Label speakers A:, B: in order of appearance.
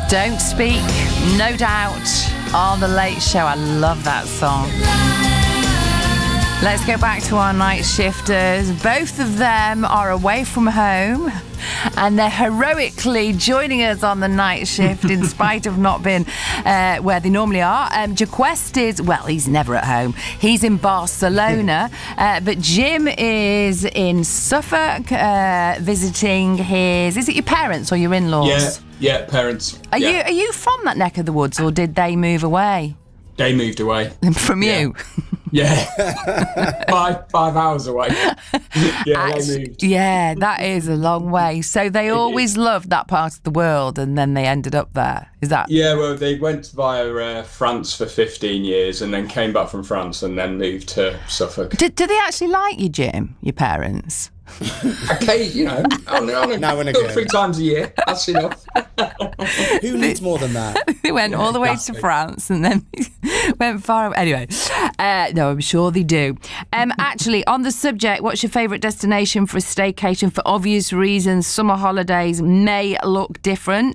A: Don't Speak, no doubt, on The Late Show. I love that song. Let's go back to our night shifters. Both of them are away from home and they're heroically joining us on the night shift in spite of not being where they normally are. Jaquest is, well, he's never at home. He's in Barcelona, but Jim is in Suffolk visiting his... Is it your parents or your in-laws?
B: Yeah, parents.
A: Are you from that neck of the woods or did they move away?
B: They moved away.
A: From you?
B: Yeah. 5 hours away. Yeah, they moved.
A: Yeah, that is a long way. So they always loved that part of the world and then they ended up there. Is that?
B: Yeah, well, they went via France for 15 years and then came back from France and then moved to Suffolk.
A: Do they actually like you, Jim, your parents?
B: Okay, on
C: now and again.
B: 3 times a year. That's enough.
C: Who needs more than that?
A: They went all the way to France and then went far away. Anyway, no, I'm sure they do. Actually, on the subject, what's your favourite destination for a staycation? For obvious reasons, summer holidays may look different